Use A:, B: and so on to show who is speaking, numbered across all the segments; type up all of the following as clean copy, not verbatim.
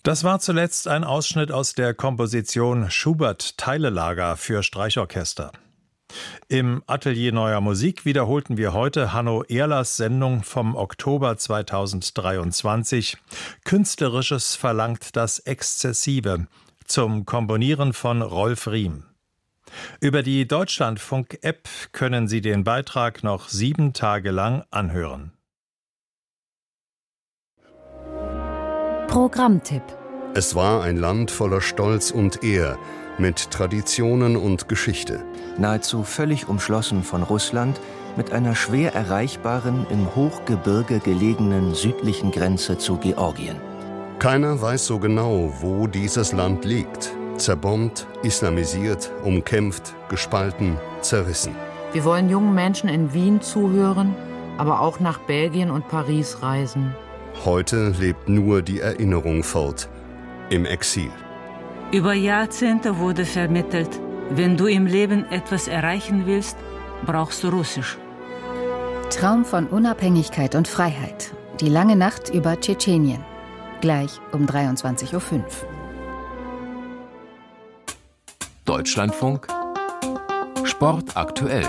A: Das war zuletzt ein Ausschnitt aus der Komposition Schubert Teilelager für Streichorchester. Im Atelier Neuer Musik wiederholten wir heute Hanno Ehrlers Sendung vom Oktober 2023. Künstlerisches verlangt das Exzessive zum Komponieren von Rolf Riem. Über die Deutschlandfunk-App können Sie den Beitrag noch 7 Tage lang anhören.
B: Programmtipp.
C: Es war ein Land voller Stolz und Ehr, mit Traditionen und Geschichte.
D: Nahezu völlig umschlossen von Russland, mit einer schwer erreichbaren, im Hochgebirge gelegenen südlichen Grenze zu Georgien.
C: Keiner weiß so genau, wo dieses Land liegt. Zerbombt, islamisiert, umkämpft, gespalten, zerrissen.
E: Wir wollen jungen Menschen in Wien zuhören, aber auch nach Belgien und Paris reisen.
C: Heute lebt nur die Erinnerung fort, im Exil.
F: Über Jahrzehnte wurde vermittelt, wenn du im Leben etwas erreichen willst, brauchst du Russisch.
B: Traum von Unabhängigkeit und Freiheit. Die lange Nacht über Tschetschenien. Gleich um 23.05 Uhr.
G: Deutschlandfunk Sport aktuell.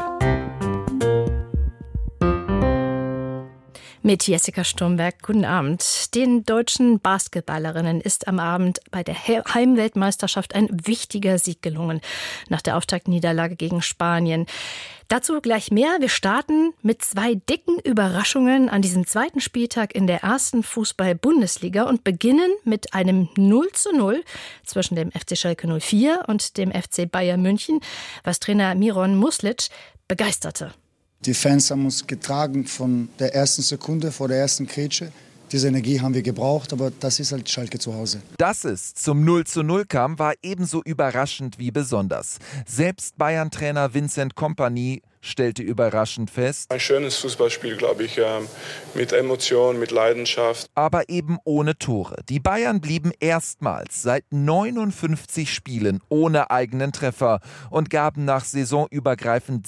H: Mit Jessica Sturmberg, guten Abend. Den deutschen Basketballerinnen ist am Abend bei der Heimweltmeisterschaft ein wichtiger Sieg gelungen, nach der Auftaktniederlage gegen Spanien. Dazu gleich mehr. Wir starten mit 2 dicken Überraschungen an diesem zweiten Spieltag in der ersten Fußball-Bundesliga und beginnen mit einem 0:0 zwischen dem FC Schalke 04 und dem FC Bayern München, was Trainer Miron Muslic begeisterte.
I: Die Fans haben uns getragen von der ersten Sekunde, vor der ersten Grätsche. Diese Energie haben wir gebraucht, aber das ist halt Schalke zu Hause.
J: Dass es zum 0:0 kam, war ebenso überraschend wie besonders. Selbst Bayern-Trainer Vincent Kompany stellte überraschend fest:
K: Ein schönes Fußballspiel, glaube ich, mit Emotion, mit Leidenschaft.
J: Aber eben ohne Tore. Die Bayern blieben erstmals seit 59 Spielen ohne eigenen Treffer und gaben nach saisonübergreifend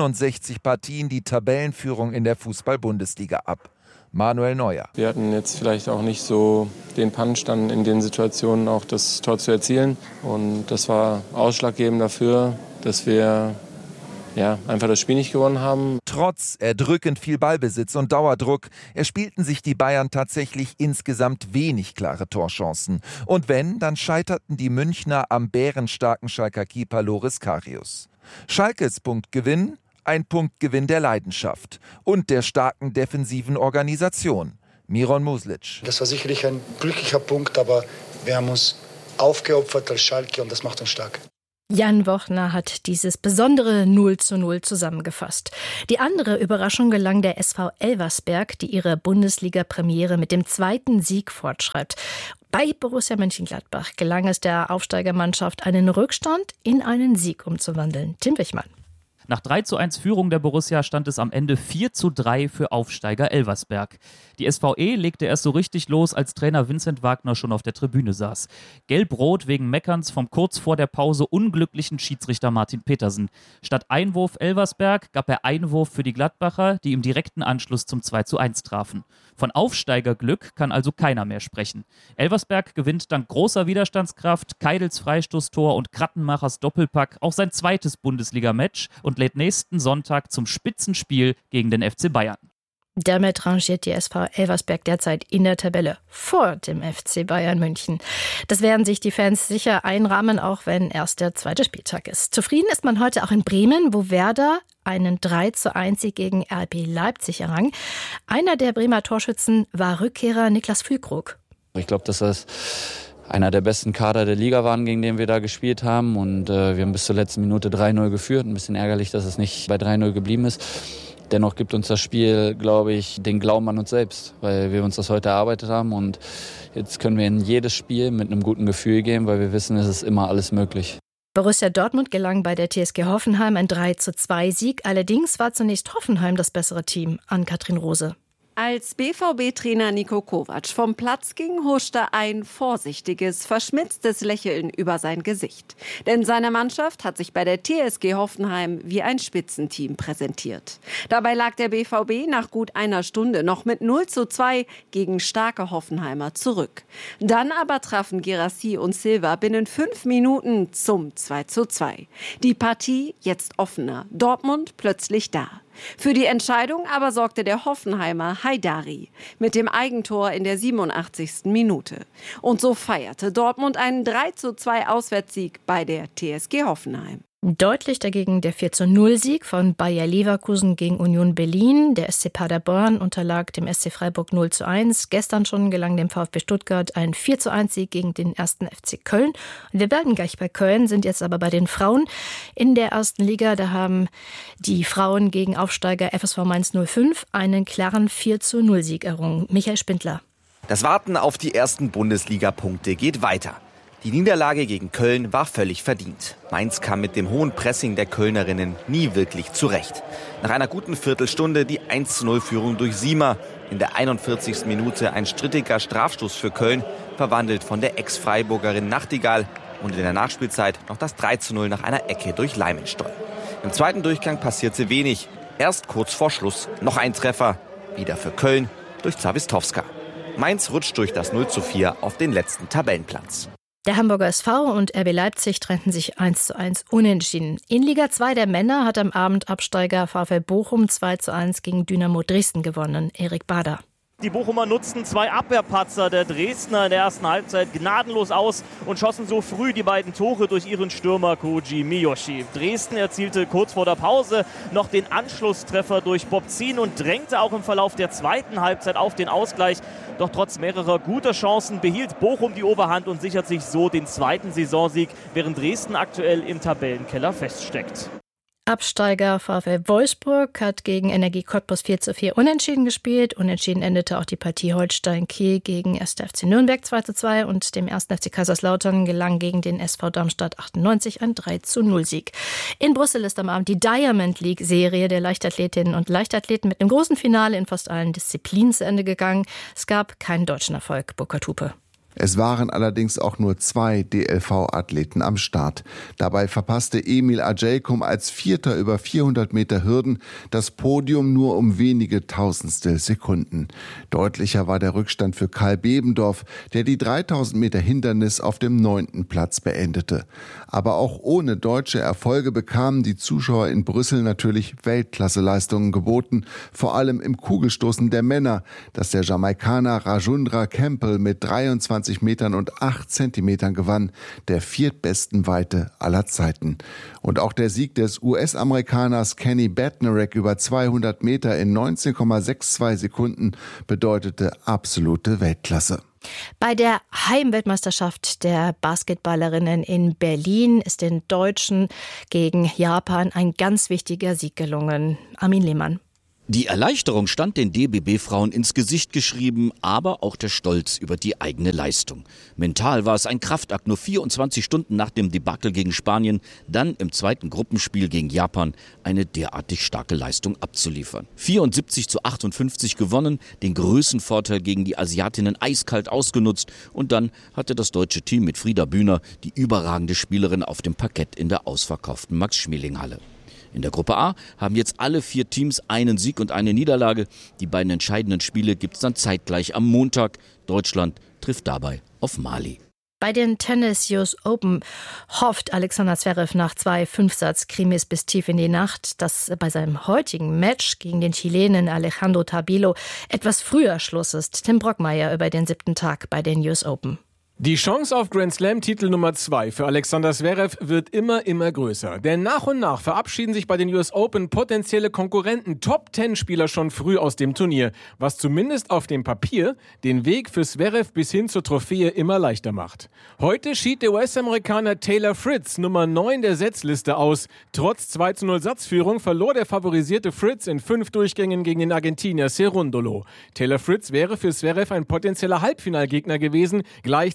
J: 67 Partien die Tabellenführung in der Fußball-Bundesliga ab. Manuel Neuer.
L: Wir hatten jetzt vielleicht auch nicht so den Punch, dann in den Situationen auch das Tor zu erzielen. Und das war ausschlaggebend dafür, dass wir einfach das Spiel nicht gewonnen haben.
J: Trotz erdrückend viel Ballbesitz und Dauerdruck erspielten sich die Bayern tatsächlich insgesamt wenig klare Torchancen. Und wenn, dann scheiterten die Münchner am bärenstarken Schalker Keeper Loris Karius. Schalkes Punktgewinn: ein Punktgewinn der Leidenschaft und der starken defensiven Organisation. Miron Muslic.
I: Das war sicherlich ein glücklicher Punkt, aber wir haben uns aufgeopfert als Schalke und das macht uns stark.
H: Jan Wochner hat dieses besondere 0:0 zusammengefasst. Die andere Überraschung gelang der SV Elversberg, die ihre Bundesliga-Premiere mit dem 2. Sieg fortschreibt. Bei Borussia Mönchengladbach gelang es der Aufsteigermannschaft, einen Rückstand in einen Sieg umzuwandeln. Tim Wichmann.
M: Nach 3:1 Führung der Borussia stand es am Ende 4:3 für Aufsteiger Elversberg. Die SVE legte erst so richtig los, als Trainer Vincent Wagner schon auf der Tribüne saß. Gelb-Rot wegen Meckerns vom kurz vor der Pause unglücklichen Schiedsrichter Martin Petersen. Statt Einwurf Elversberg gab er Einwurf für die Gladbacher, die im direkten Anschluss zum 2:1 trafen. Von Aufsteigerglück kann also keiner mehr sprechen. Elversberg gewinnt dank großer Widerstandskraft, Keidels Freistoßtor und Krattenmachers Doppelpack auch sein zweites Bundesliga-Match und lädt nächsten Sonntag zum Spitzenspiel gegen den FC Bayern.
H: Damit rangiert die SV Elversberg derzeit in der Tabelle vor dem FC Bayern München. Das werden sich die Fans sicher einrahmen, auch wenn erst der zweite Spieltag ist. Zufrieden ist man heute auch in Bremen, wo Werder einen 3:1 gegen RB Leipzig errang. Einer der Bremer Torschützen war Rückkehrer Niklas Füllkrug.
N: Ich glaube, dass das einer der besten Kader der Liga waren, gegen den wir da gespielt haben. Und wir haben bis zur letzten Minute 3:0 geführt. Ein bisschen ärgerlich, dass es nicht bei 3:0 geblieben ist. Dennoch gibt uns das Spiel, glaube ich, den Glauben an uns selbst, weil wir uns das heute erarbeitet haben. Und jetzt können wir in jedes Spiel mit einem guten Gefühl gehen, weil wir wissen, es ist immer alles möglich.
H: Borussia Dortmund gelang bei der TSG Hoffenheim ein 3:2 Sieg. Allerdings war zunächst Hoffenheim das bessere Team. Ann-Kathrin Rose.
O: Als BVB-Trainer Niko Kovac vom Platz ging, huschte ein vorsichtiges, verschmitztes Lächeln über sein Gesicht. Denn seine Mannschaft hat sich bei der TSG Hoffenheim wie ein Spitzenteam präsentiert. Dabei lag der BVB nach gut einer Stunde noch mit 0:2 gegen starke Hoffenheimer zurück. Dann aber trafen Guirassy und Silva binnen 5 Minuten zum 2:2. Die Partie jetzt offener, Dortmund plötzlich da. Für die Entscheidung aber sorgte der Hoffenheimer Haidari mit dem Eigentor in der 87. Minute. Und so feierte Dortmund einen 3:2 Auswärtssieg bei der TSG Hoffenheim.
H: Deutlich dagegen der 4:0-Sieg von Bayer Leverkusen gegen Union Berlin. Der SC Paderborn unterlag dem SC Freiburg 0:1. Gestern schon gelang dem VfB Stuttgart ein 4:1-Sieg gegen den 1. FC Köln. Und wir bleiben gleich bei Köln, sind jetzt aber bei den Frauen. In der ersten Liga, da haben die Frauen gegen Aufsteiger FSV Mainz 05 einen klaren 4:0-Sieg errungen. Michael Spindler.
P: Das Warten auf die ersten Bundesliga-Punkte geht weiter. Die Niederlage gegen Köln war völlig verdient. Mainz kam mit dem hohen Pressing der Kölnerinnen nie wirklich zurecht. Nach einer guten Viertelstunde die 1:0-Führung durch Siemer. In der 41. Minute ein strittiger Strafstoß für Köln, verwandelt von der Ex-Freiburgerin Nachtigall. Und in der Nachspielzeit noch das 3:0 nach einer Ecke durch Leimenstoll. Im zweiten Durchgang passierte wenig. Erst kurz vor Schluss noch ein Treffer. Wieder für Köln durch Zawistowska. Mainz rutscht durch das 0:4 auf den letzten Tabellenplatz.
H: Der Hamburger SV und RB Leipzig trennten sich 1:1 unentschieden. In Liga 2 der Männer hat am Abend Absteiger VfL Bochum 2:1 gegen Dynamo Dresden gewonnen. Erik Bader.
Q: Die Bochumer nutzten 2 Abwehrpatzer der Dresdner in der ersten Halbzeit gnadenlos aus und schossen so früh die beiden Tore durch ihren Stürmer Koji Miyoshi. Dresden erzielte kurz vor der Pause noch den Anschlusstreffer durch Bobzin und drängte auch im Verlauf der zweiten Halbzeit auf den Ausgleich. Doch trotz mehrerer guter Chancen behielt Bochum die Oberhand und sichert sich so den zweiten Saisonsieg, während Dresden aktuell im Tabellenkeller feststeckt.
H: Absteiger VfL Wolfsburg hat gegen Energie Cottbus 4:4 unentschieden gespielt. Unentschieden endete auch die Partie Holstein Kiel gegen 1. FC Nürnberg 2:2 und dem 1. FC Kaiserslautern gelang gegen den SV Darmstadt 98 ein 3:0-Sieg. In Brüssel ist am Abend die Diamond League-Serie der Leichtathletinnen und Leichtathleten mit einem großen Finale in fast allen Disziplinen zu Ende gegangen. Es gab keinen deutschen Erfolg. Burkhard Hupe.
R: Es waren allerdings auch nur 2 DLV-Athleten am Start. Dabei verpasste Emil Ajaykum als Vierter über 400 Meter Hürden das Podium nur um wenige Tausendstel Sekunden. Deutlicher war der Rückstand für Karl Bebendorf, der die 3000 Meter Hindernis auf dem 9. Platz beendete. Aber auch ohne deutsche Erfolge bekamen die Zuschauer in Brüssel natürlich Weltklasseleistungen geboten, vor allem im Kugelstoßen der Männer, das der Jamaikaner Rajundra Campbell mit 23 Metern und 8 Zentimetern gewann, der viertbesten Weite aller Zeiten. Und auch der Sieg des US-Amerikaners Kenny Bednarek über 200 Meter in 19,62 Sekunden bedeutete absolute Weltklasse.
H: Bei der Heimweltmeisterschaft der Basketballerinnen in Berlin ist den Deutschen gegen Japan ein ganz wichtiger Sieg gelungen. Armin Lehmann.
S: Die Erleichterung stand den DBB-Frauen ins Gesicht geschrieben, aber auch der Stolz über die eigene Leistung. Mental war es ein Kraftakt, nur 24 Stunden nach dem Debakel gegen Spanien, dann im zweiten Gruppenspiel gegen Japan eine derartig starke Leistung abzuliefern. 74:58 gewonnen, den Größenvorteil gegen die Asiatinnen eiskalt ausgenutzt und dann hatte das deutsche Team mit Frieda Bühner die überragende Spielerin auf dem Parkett in der ausverkauften Max-Schmeling-Halle. In der Gruppe A haben jetzt alle 4 Teams einen Sieg und eine Niederlage. Die beiden entscheidenden Spiele gibt es dann zeitgleich am Montag. Deutschland trifft dabei auf Mali.
H: Bei den Tennis US Open hofft Alexander Zverev nach 2 Fünfsatz-Krimis bis tief in die Nacht, dass bei seinem heutigen Match gegen den Chilenen Alejandro Tabilo etwas früher Schluss ist. Tim Brockmeier über den 7. Tag bei den US Open.
T: Die Chance auf Grand-Slam-Titel Nummer 2 für Alexander Zverev wird immer größer. Denn nach und nach verabschieden sich bei den US Open potenzielle Konkurrenten, Top-10-Spieler schon früh aus dem Turnier, was zumindest auf dem Papier den Weg für Zverev bis hin zur Trophäe immer leichter macht. Heute schied der US-Amerikaner Taylor Fritz, Nummer 9 der Setzliste, aus. Trotz 2:0 Satzführung verlor der favorisierte Fritz in 5 Durchgängen gegen den Argentinier Cerundolo. Taylor Fritz wäre für Zverev ein potenzieller Halbfinalgegner gewesen, gleichzeitig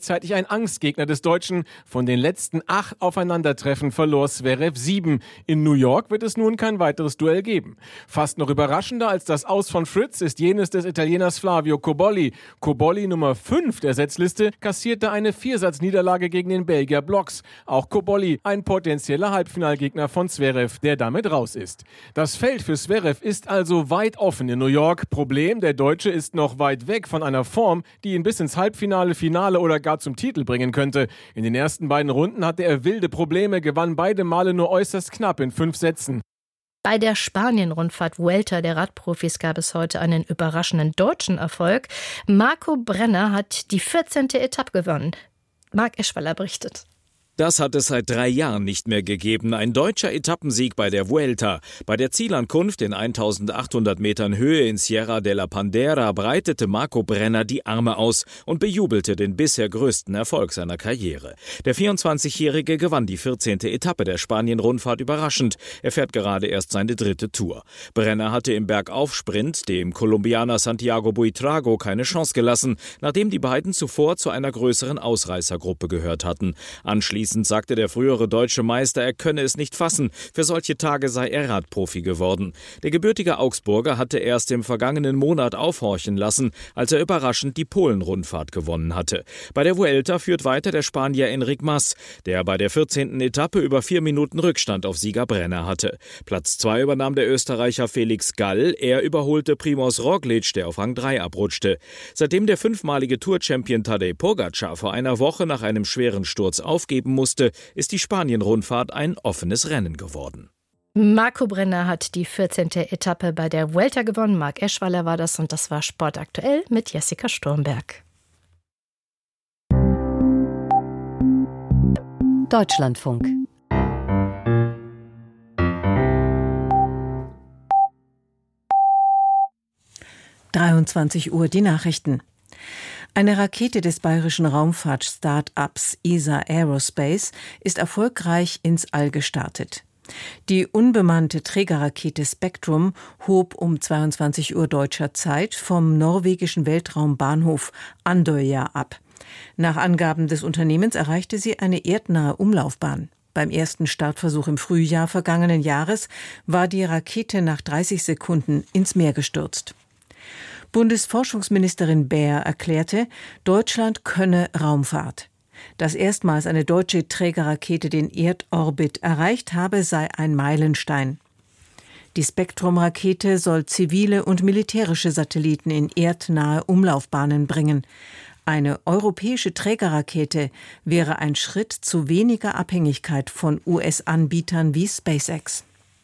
T: gleichzeitig ein Angstgegner des Deutschen. Von den letzten 8 Aufeinandertreffen verlor Zverev 7. In New York wird es nun kein weiteres Duell geben. Fast noch überraschender als das Aus von Fritz ist jenes des Italieners Flavio Cobolli. Cobolli, Nummer 5 der Setzliste, kassierte eine Viersatzniederlage gegen den Belgier Blocks. Auch Cobolli, ein potenzieller Halbfinalgegner von Zverev, der damit raus ist. Das Feld für Zverev ist also weit offen in New York. Problem, der Deutsche ist noch weit weg von einer Form, die ihn bis ins Halbfinale, Finale oder gar zum Titel bringen könnte. In den ersten beiden Runden hatte er wilde Probleme, gewann beide Male nur äußerst knapp in 5 Sätzen.
H: Bei der Spanien-Rundfahrt Vuelta der Radprofis gab es heute einen überraschenden deutschen Erfolg. Marco Brenner hat die 14. Etappe gewonnen. Marc Eschwaller berichtet.
U: Das hat es seit 3 Jahren nicht mehr gegeben. Ein deutscher Etappensieg bei der Vuelta. Bei der Zielankunft in 1800 Metern Höhe in Sierra de la Pandera breitete Marco Brenner die Arme aus und bejubelte den bisher größten Erfolg seiner Karriere. Der 24-Jährige gewann die 14. Etappe der Spanien-Rundfahrt überraschend. Er fährt gerade erst seine 3. Tour. Brenner hatte im Bergaufsprint dem Kolumbianer Santiago Buitrago keine Chance gelassen, nachdem die beiden zuvor zu einer größeren Ausreißergruppe gehört hatten. Anschließend sagte der frühere deutsche Meister, er könne es nicht fassen. Für solche Tage sei er Radprofi geworden. Der gebürtige Augsburger hatte erst im vergangenen Monat aufhorchen lassen, als er überraschend die Polen-Rundfahrt gewonnen hatte. Bei der Vuelta führt weiter der Spanier Enric Mas, der bei der 14. Etappe über 4 Minuten Rückstand auf Sieger Brenner hatte. Platz 2 übernahm der Österreicher Felix Gall. Er überholte Primož Roglič, der auf Rang 3 abrutschte. Seitdem der 5-malige Tour-Champion Tadej Pogačar vor einer Woche nach einem schweren Sturz aufgeben musste, ist die Spanien-Rundfahrt ein offenes Rennen geworden.
H: Marco Brenner hat die 14. Etappe bei der Vuelta gewonnen. Marc Eschwaller war das und das war Sport aktuell mit Jessica Sturmberg.
B: Deutschlandfunk.
V: (23 Uhr) die Nachrichten. Eine Rakete des bayerischen Raumfahrt-Start-ups ESA Aerospace ist erfolgreich ins All gestartet. Die unbemannte Trägerrakete Spektrum hob um 22 Uhr deutscher Zeit vom norwegischen Weltraumbahnhof Andøya ab. Nach Angaben des Unternehmens erreichte sie eine erdnahe Umlaufbahn. Beim ersten Startversuch im Frühjahr vergangenen Jahres war die Rakete nach 30 Sekunden ins Meer gestürzt. Bundesforschungsministerin Baer erklärte, Deutschland könne Raumfahrt. Dass erstmals eine deutsche Trägerrakete den Erdorbit erreicht habe, sei ein Meilenstein. Die Spektrum-Rakete soll zivile und militärische Satelliten in erdnahe Umlaufbahnen bringen. Eine europäische Trägerrakete wäre ein Schritt zu weniger Abhängigkeit von US-Anbietern wie SpaceX.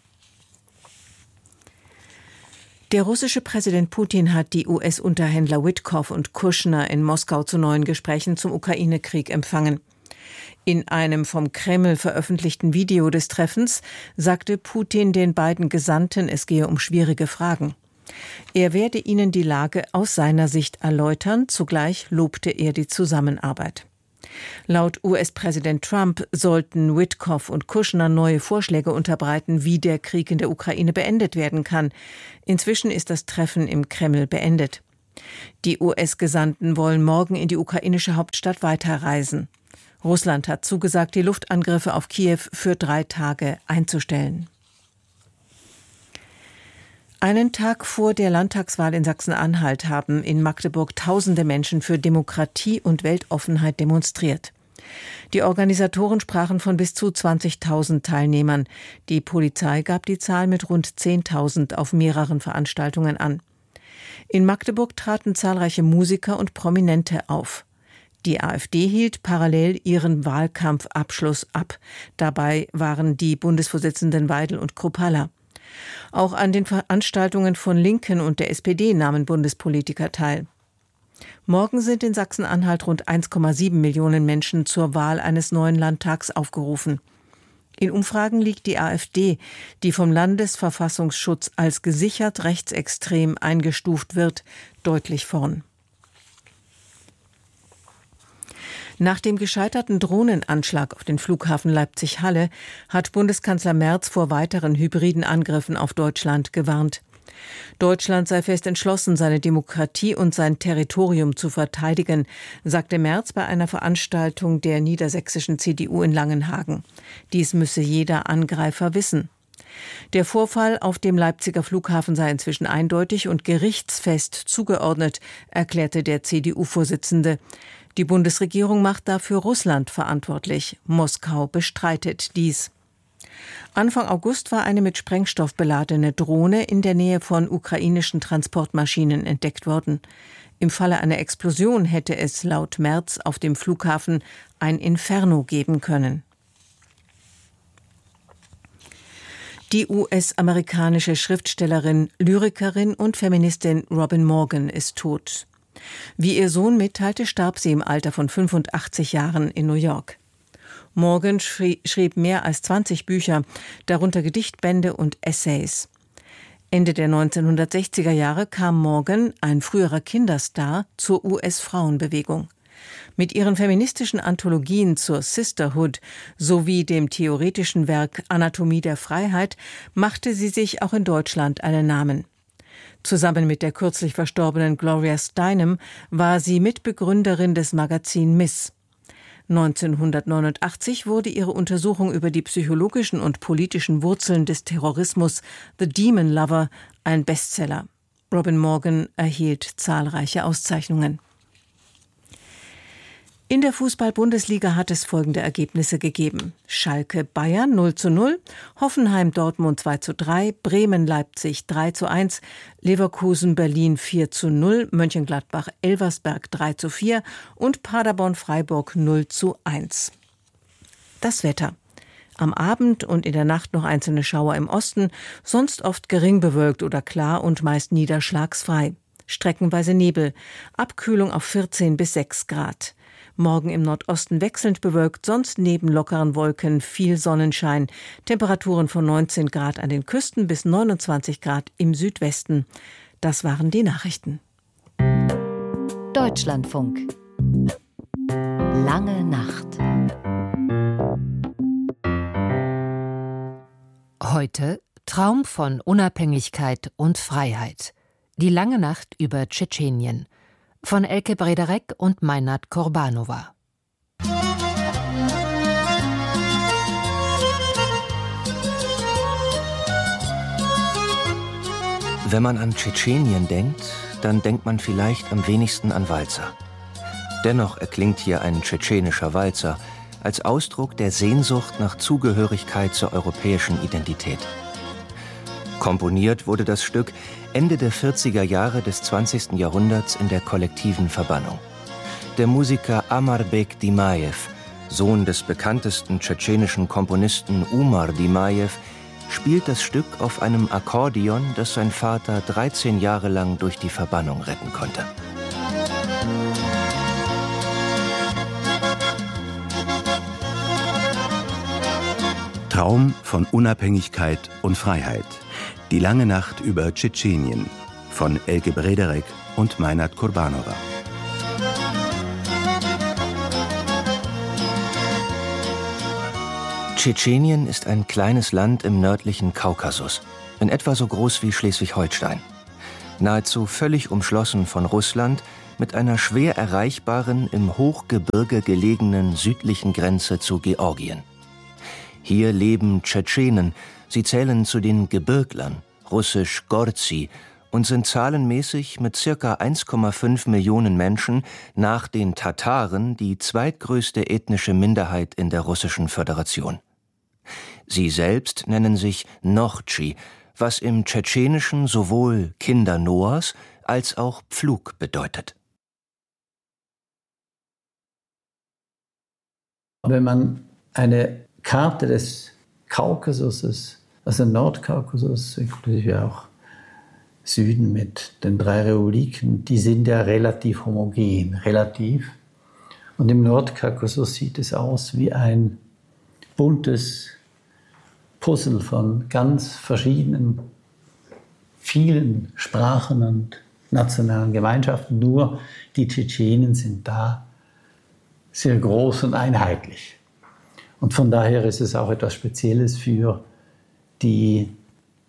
V: Der russische Präsident Putin hat die US-Unterhändler Witkoff und Kushner in Moskau zu neuen Gesprächen zum Ukraine-Krieg empfangen. In einem vom Kreml veröffentlichten Video des Treffens sagte Putin den beiden Gesandten, es gehe um schwierige Fragen. Er werde ihnen die Lage aus seiner Sicht erläutern, zugleich lobte er die Zusammenarbeit. Laut US-Präsident Trump sollten Witkoff und Kushner neue Vorschläge unterbreiten, wie der Krieg in der Ukraine beendet werden kann. Inzwischen ist das Treffen im Kreml beendet. Die US-Gesandten wollen morgen in die ukrainische Hauptstadt weiterreisen. Russland hat zugesagt, die Luftangriffe auf Kiew für 3 Tage einzustellen. Einen Tag vor der Landtagswahl in Sachsen-Anhalt haben in Magdeburg tausende Menschen für Demokratie und Weltoffenheit demonstriert. Die Organisatoren sprachen von bis zu 20.000 Teilnehmern. Die Polizei gab die Zahl mit rund 10.000 auf mehreren Veranstaltungen an. In Magdeburg traten zahlreiche Musiker und Prominente auf. Die AfD hielt parallel ihren Wahlkampfabschluss ab. Dabei waren die Bundesvorsitzenden Weidel und Kruppalla. Auch an den Veranstaltungen von Linken und der SPD nahmen Bundespolitiker teil. Morgen sind in Sachsen-Anhalt rund 1,7 Millionen Menschen zur Wahl eines neuen Landtags aufgerufen. In Umfragen liegt die AfD, die vom Landesverfassungsschutz als gesichert rechtsextrem eingestuft wird, deutlich vorn. Nach dem gescheiterten Drohnenanschlag auf den Flughafen Leipzig-Halle hat Bundeskanzler Merz vor weiteren hybriden Angriffen auf Deutschland gewarnt. Deutschland sei fest entschlossen, seine Demokratie und sein Territorium zu verteidigen, sagte Merz bei einer Veranstaltung der niedersächsischen CDU in Langenhagen. Dies müsse jeder Angreifer wissen. Der Vorfall auf dem Leipziger Flughafen sei inzwischen eindeutig und gerichtsfest zugeordnet, erklärte der CDU-Vorsitzende. Die Bundesregierung macht dafür Russland verantwortlich. Moskau bestreitet dies. Anfang August war eine mit Sprengstoff beladene Drohne in der Nähe von ukrainischen Transportmaschinen entdeckt worden. Im Falle einer Explosion hätte es laut Merz auf dem Flughafen ein Inferno geben können. Die US-amerikanische Schriftstellerin, Lyrikerin und Feministin Robin Morgan ist tot. Wie ihr Sohn mitteilte, starb sie im Alter von 85 Jahren in New York. Morgan schrieb mehr als 20 Bücher, darunter Gedichtbände und Essays. Ende der 1960er Jahre kam Morgan, ein früherer Kinderstar, zur US-Frauenbewegung. Mit ihren feministischen Anthologien zur Sisterhood sowie dem theoretischen Werk Anatomie der Freiheit machte sie sich auch in Deutschland einen Namen. Zusammen mit der kürzlich verstorbenen Gloria Steinem war sie Mitbegründerin des Magazin Miss. 1989 wurde ihre Untersuchung über die psychologischen und politischen Wurzeln des Terrorismus The Demon Lover ein Bestseller. Robin Morgan erhielt zahlreiche Auszeichnungen. In der Fußball-Bundesliga hat es folgende Ergebnisse gegeben. Schalke Bayern 0:0, Hoffenheim Dortmund 2:3, Bremen Leipzig 3:1, Leverkusen Berlin 4:0, Mönchengladbach Elversberg 3:4 und Paderborn Freiburg 0:1. Das Wetter. Am Abend und in der Nacht noch einzelne Schauer im Osten, sonst oft gering bewölkt oder klar und meist niederschlagsfrei. Streckenweise Nebel, Abkühlung auf 14 bis 6 Grad. Morgen im Nordosten wechselnd bewölkt, sonst neben lockeren Wolken viel Sonnenschein. Temperaturen von 19 Grad an den Küsten bis 29 Grad im Südwesten. Das waren die Nachrichten.
B: Deutschlandfunk. Lange Nacht. Heute Traum von Unabhängigkeit und Freiheit. Die lange Nacht über Tschetschenien. Von Elke Brederek und Meinert Korbanova.
A: Wenn man an Tschetschenien denkt, dann denkt man vielleicht am wenigsten an Walzer. Dennoch erklingt hier ein tschetschenischer Walzer als Ausdruck der Sehnsucht nach Zugehörigkeit zur europäischen Identität. Komponiert wurde das Stück Ende der 40er Jahre des 20. Jahrhunderts in der kollektiven Verbannung. Der Musiker Amarbek Dimajew, Sohn des bekanntesten tschetschenischen Komponisten Umar Dimajew, spielt das Stück auf einem Akkordeon, das sein Vater 13 Jahre lang durch die Verbannung retten konnte.
D: Traum von Unabhängigkeit und Freiheit. Die lange Nacht über Tschetschenien von Elke Brederek und Meinert Korbanova.
A: Tschetschenien ist ein kleines Land im nördlichen Kaukasus, in etwa so groß wie Schleswig-Holstein. Nahezu völlig umschlossen von Russland, mit einer schwer erreichbaren, im Hochgebirge gelegenen südlichen Grenze zu Georgien. Hier leben Tschetschenen. Sie zählen zu den Gebirglern, russisch Gorzi, und sind zahlenmäßig mit ca. 1,5 Millionen Menschen nach den Tataren die zweitgrößte ethnische Minderheit in der Russischen Föderation. Sie selbst nennen sich Nordschi, was im Tschetschenischen sowohl Kinder Noahs als auch Pflug bedeutet.
W: Wenn man eine Karte des Kaukasus, also Nordkaukasus, inklusive auch Süden mit den 3 Republiken, die sind ja relativ homogen, relativ. Und im Nordkaukasus sieht es aus wie ein buntes Puzzle von ganz verschiedenen, vielen Sprachen und nationalen Gemeinschaften. Nur die Tschetschenen sind da sehr groß und einheitlich. Und von daher ist es auch etwas Spezielles für die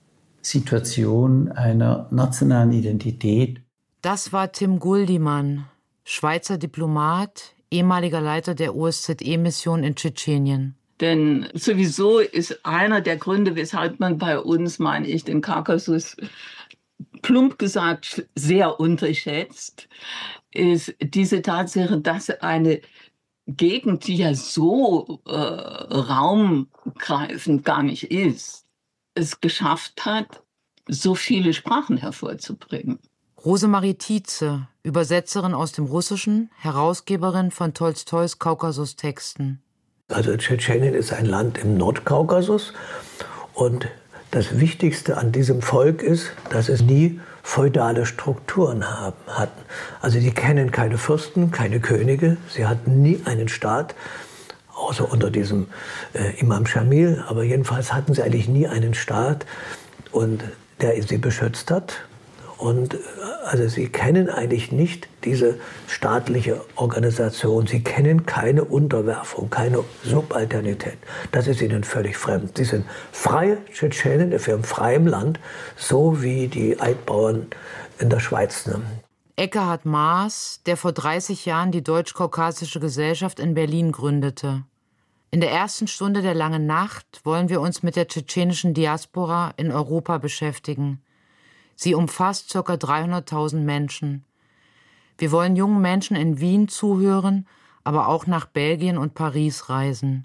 W: Situation einer nationalen Identität.
B: Das war Tim Guldimann, Schweizer Diplomat, ehemaliger Leiter der OSZE-Mission in Tschetschenien.
C: Denn sowieso ist einer der Gründe, weshalb man bei uns, meine ich, den Kaukasus plump gesagt sehr unterschätzt, ist diese Tatsache, dass eine Gegend, die ja so raumgreifend gar nicht ist, es geschafft hat, so viele Sprachen hervorzubringen.
B: Rosemarie Tietze, Übersetzerin aus dem Russischen, Herausgeberin von Tolstois Kaukasus-Texten.
E: Also Tschetschenien ist ein Land im Nordkaukasus und das Wichtigste an diesem Volk ist, dass es nie feudale Strukturen hatten. Also die kennen keine Fürsten, keine Könige, sie hatten nie einen Staat, außer unter diesem Imam Shamil, aber jedenfalls hatten sie eigentlich nie einen Staat, und der sie beschützt hat. Und also sie kennen eigentlich nicht diese staatliche Organisation. Sie kennen keine Unterwerfung, keine Subalternität. Das ist ihnen völlig fremd. Sie sind freie Tschetschenen für ein freies Land, so wie die Eidbauern in der Schweiz.
B: Ekkehard Maas, der vor 30 Jahren die Deutsch-Kaukasische Gesellschaft in Berlin gründete. In der ersten Stunde der langen Nacht wollen wir uns mit der tschetschenischen Diaspora in Europa beschäftigen. Sie umfasst ca. 300.000 Menschen. Wir wollen jungen Menschen in Wien zuhören, aber auch nach Belgien und Paris reisen.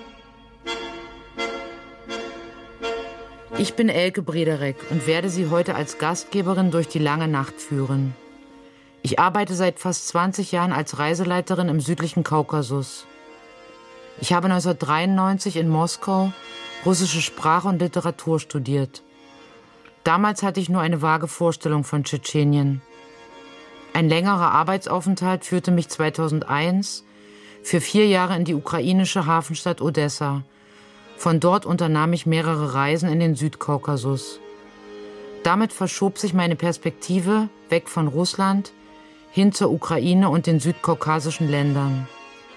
B: Ich bin Elke Brederek und werde Sie heute als Gastgeberin durch die lange Nacht führen. Ich arbeite seit fast 20 Jahren als Reiseleiterin im südlichen Kaukasus. Ich habe 1993 in Moskau russische Sprache und Literatur studiert. Damals hatte ich nur eine vage Vorstellung von Tschetschenien. Ein längerer Arbeitsaufenthalt führte mich 2001 für 4 Jahre in die ukrainische Hafenstadt Odessa. Von dort unternahm ich mehrere Reisen in den Südkaukasus. Damit verschob sich meine Perspektive weg von Russland hin zur Ukraine und den südkaukasischen Ländern.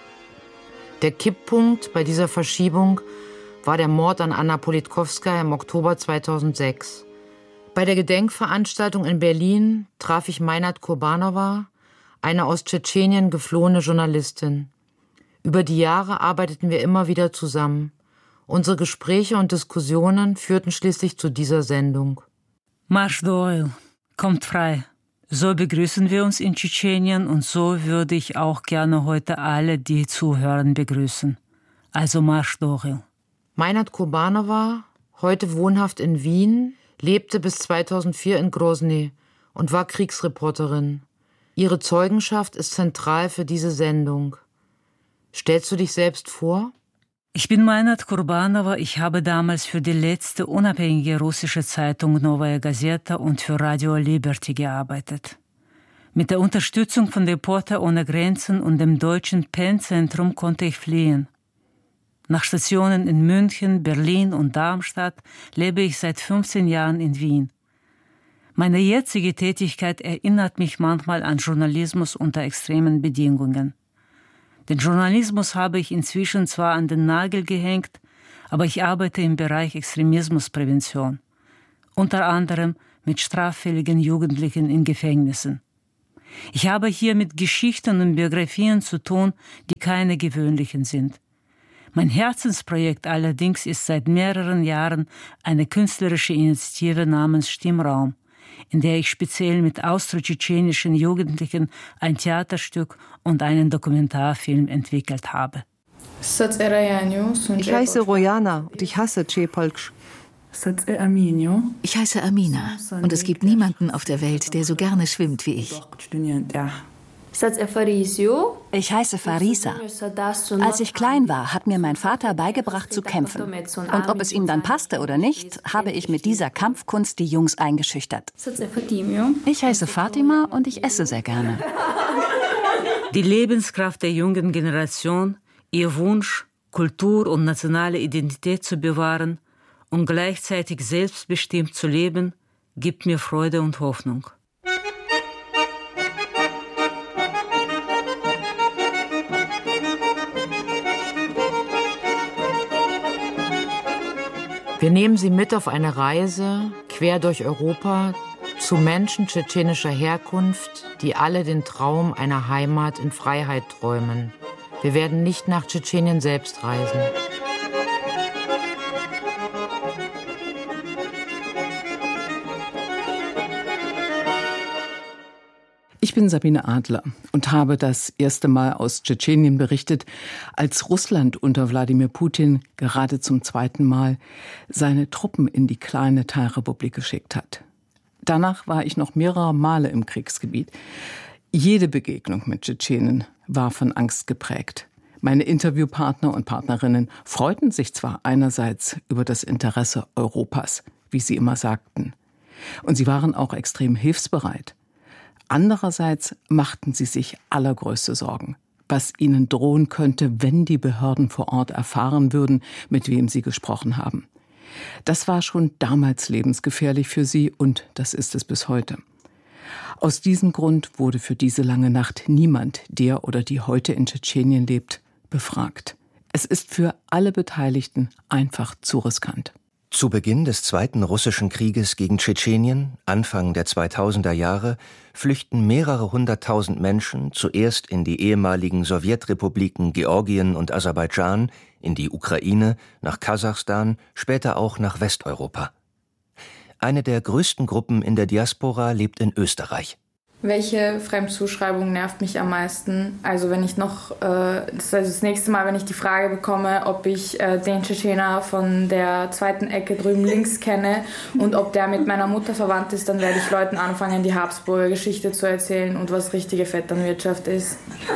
B: Der Kipppunkt bei dieser Verschiebung war der Mord an Anna Politkovskaja im Oktober 2006. Bei der Gedenkveranstaltung in Berlin traf ich Meinert Kurbanowa, eine aus Tschetschenien geflohene Journalistin. Über die Jahre arbeiteten wir immer wieder zusammen. Unsere Gespräche und Diskussionen führten schließlich zu dieser Sendung.
F: Marsch Doyle, kommt frei. So begrüßen wir uns in Tschetschenien und so würde ich auch gerne heute alle, die zuhören, begrüßen. Also Marsch Doyle.
B: Meinert Kurbanowa, heute wohnhaft in Wien, lebte bis 2004 in Grozny und war Kriegsreporterin. Ihre Zeugenschaft ist zentral für diese Sendung. Stellst du dich selbst vor?
F: Ich bin Meinert Kurbanowa. Ich habe damals für die letzte unabhängige russische Zeitung Novaya Gazeta und für Radio Liberty gearbeitet. Mit der Unterstützung von Reporter ohne Grenzen und dem deutschen PEN-Zentrum konnte ich fliehen. Nach Stationen in München, Berlin und Darmstadt lebe ich seit 15 Jahren in Wien. Meine jetzige Tätigkeit erinnert mich manchmal an Journalismus unter extremen Bedingungen. Den Journalismus habe ich inzwischen zwar an den Nagel gehängt, aber ich arbeite im Bereich Extremismusprävention, unter anderem mit straffälligen Jugendlichen in Gefängnissen. Ich habe hier mit Geschichten und Biografien zu tun, die keine gewöhnlichen sind. Mein Herzensprojekt allerdings ist seit mehreren Jahren eine künstlerische Initiative namens Stimmraum, in der ich speziell mit austro-tschetschenischen Jugendlichen ein Theaterstück und einen Dokumentarfilm entwickelt habe.
X: Ich heiße Rojana und ich hasse Cepolk.
Y: Ich heiße Amina und es gibt niemanden auf der Welt, der so gerne schwimmt wie ich.
Z: Ich heiße Farisa. Als ich klein war, hat mir mein Vater beigebracht zu kämpfen. Und ob es ihm dann passte oder nicht, habe ich mit dieser Kampfkunst die Jungs eingeschüchtert. Ich heiße Fatima und ich esse sehr gerne.
F: Die Lebenskraft der jungen Generation, ihr Wunsch, Kultur und nationale Identität zu bewahren und gleichzeitig selbstbestimmt zu leben, gibt mir Freude und Hoffnung.
B: Wir nehmen Sie mit auf eine Reise quer durch Europa zu Menschen tschetschenischer Herkunft, die alle den Traum einer Heimat in Freiheit träumen. Wir werden nicht nach Tschetschenien selbst reisen.
G: Ich bin Sabine Adler und habe das erste Mal aus Tschetschenien berichtet, als Russland unter Wladimir Putin gerade zum zweiten Mal seine Truppen in die kleine Teilrepublik geschickt hat. Danach war ich noch mehrere Male im Kriegsgebiet. Jede Begegnung mit Tschetschenen war von Angst geprägt. Meine Interviewpartner und Partnerinnen freuten sich zwar einerseits über das Interesse Europas, wie sie immer sagten, und sie waren auch extrem hilfsbereit. Andererseits machten sie sich allergrößte Sorgen, was ihnen drohen könnte, wenn die Behörden vor Ort erfahren würden, mit wem sie gesprochen haben. Das war schon damals lebensgefährlich für sie und das ist es bis heute. Aus diesem Grund wurde für diese lange Nacht niemand, der oder die heute in Tschetschenien lebt, befragt. Es ist für alle Beteiligten einfach zu riskant.
A: Zu Beginn des Zweiten Russischen Krieges gegen Tschetschenien, Anfang der 2000er Jahre, flüchten mehrere hunderttausend Menschen zuerst in die ehemaligen Sowjetrepubliken Georgien und Aserbaidschan, in die Ukraine, nach Kasachstan, später auch nach Westeuropa. Eine der größten Gruppen in der Diaspora lebt in Österreich.
I: Welche Fremdzuschreibung nervt mich am meisten? Also wenn ich das nächste Mal, wenn ich die Frage bekomme, ob ich den Tschetschener von der zweiten Ecke drüben links kenne und ob der mit meiner Mutter verwandt ist, dann werde ich Leuten anfangen, die Habsburger Geschichte zu erzählen und was richtige Vetternwirtschaft ist.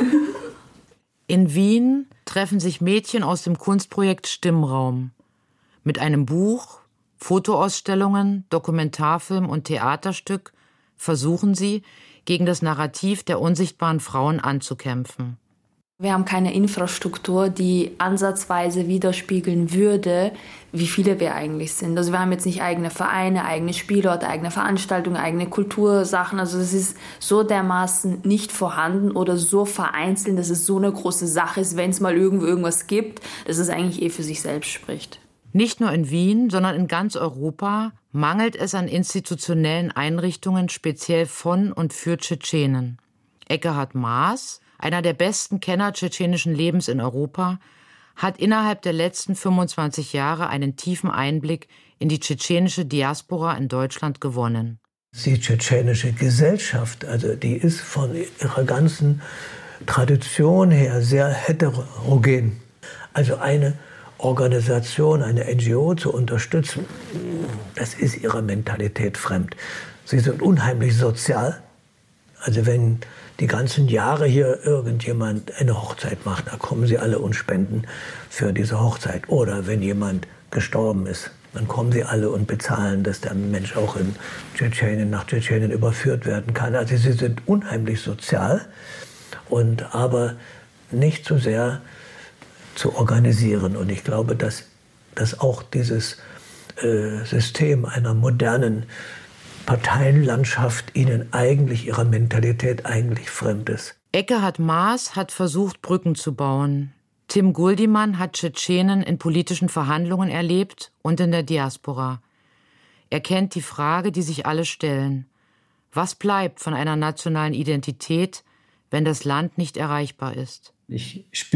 B: In Wien treffen sich Mädchen aus dem Kunstprojekt Stimmraum. Mit einem Buch, Fotoausstellungen, Dokumentarfilm und Theaterstück versuchen sie, gegen das Narrativ der unsichtbaren Frauen anzukämpfen.
J: Wir haben keine Infrastruktur, die ansatzweise widerspiegeln würde, wie viele wir eigentlich sind. Also wir haben jetzt nicht eigene Vereine, eigene Spielorte, eigene Veranstaltungen, eigene Kultursachen. Also das ist so dermaßen nicht vorhanden oder so vereinzelt, dass es so eine große Sache ist, wenn es mal irgendwo irgendwas gibt, dass es eigentlich für sich selbst spricht.
B: Nicht nur in Wien, sondern in ganz Europa mangelt es an institutionellen Einrichtungen speziell von und für Tschetschenen. Ekkehard Maas, einer der besten Kenner tschetschenischen Lebens in Europa, hat innerhalb der letzten 25 Jahre einen tiefen Einblick in die tschetschenische Diaspora in Deutschland gewonnen.
E: Die tschetschenische Gesellschaft, also die ist von ihrer ganzen Tradition her sehr heterogen. Also eine Organisation, eine NGO zu unterstützen, das ist ihrer Mentalität fremd. Sie sind unheimlich sozial. Also wenn die ganzen Jahre hier irgendjemand eine Hochzeit macht, da kommen sie alle und spenden für diese Hochzeit. Oder wenn jemand gestorben ist, dann kommen sie alle und bezahlen, dass der Mensch auch in Tschetschenien nach Tschetschenien überführt werden kann. Also sie sind unheimlich sozial, aber nicht so sehr zu organisieren. Und ich glaube, dass auch dieses System einer modernen Parteienlandschaft ihnen eigentlich, ihrer Mentalität eigentlich fremd ist.
B: Ekkehard Maas hat versucht, Brücken zu bauen. Tim Guldimann hat Tschetschenen in politischen Verhandlungen erlebt und in der Diaspora. Er kennt die Frage, die sich alle stellen. Was bleibt von einer nationalen Identität, wenn das Land nicht erreichbar ist?
W: Ich